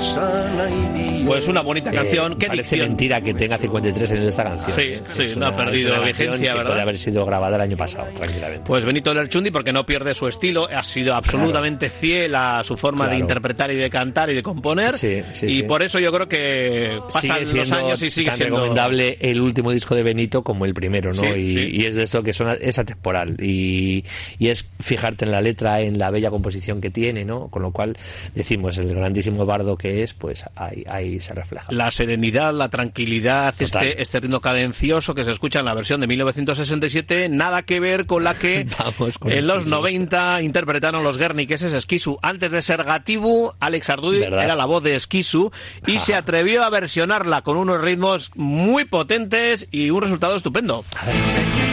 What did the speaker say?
Pues una bonita canción. ¿Qué parece dicción? mentira que tenga 53 años esta canción. Sí, no ha perdido vigencia, ¿verdad? Puede haber sido grabada el año pasado, tranquilamente. Pues Benito Lerchundi, porque no pierde su estilo, ha sido absolutamente fiel a su forma de interpretar y de cantar y de componer. Y por eso yo creo que pasan los años y sigue tan siendo recomendable el último disco de Benito como el primero, ¿no? Y es de esto que es atemporal. Y es fijarte en la letra, en la bella composición que tiene, ¿no? Con lo cual decimos, el grandísimo bardo que es, pues ahí se refleja. La serenidad, la tranquilidad, este ritmo cadencioso que se escucha en la versión de 1967, nada que ver con la que en los 90 interpretaron los guerniqueses Esquisu. Antes de ser Gatibu, Alex Arduy era la voz de Esquisu y se atrevió a versionarla con unos ritmos muy potentes y un resultado estupendo.